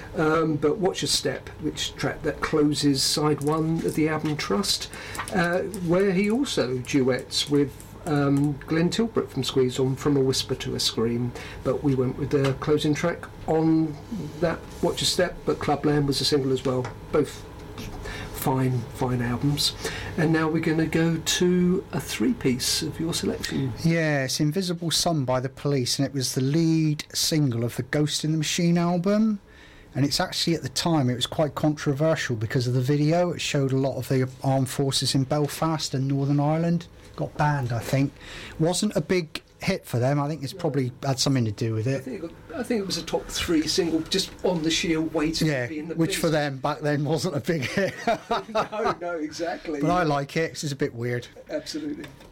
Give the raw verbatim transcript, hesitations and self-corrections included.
Um, but Watch Your Step, which track that closes side one of the album Trust, uh, where he also duets with um, Glenn Tilbrook from Squeeze on From a Whisper to a Scream. But we went with the closing track on that Watch Your Step, but Clubland was a single as well. Both fine, fine albums. And now we're going to go to a three-piece of your selection. Yeah, it's Invisible Sun by The Police, and it was the lead single of the Ghost in the Machine album. And it's actually, at the time, it was quite controversial because of the video. It showed a lot of the armed forces in Belfast and Northern Ireland. Got banned, I think. Wasn't a big hit for them. I think it's probably had something to do with it. I think it, I think it was a top three single, just on the sheer weight of yeah, it being the which police. For them back then wasn't a big hit. no, no, exactly. But I like it 'cause it's a bit weird. Absolutely.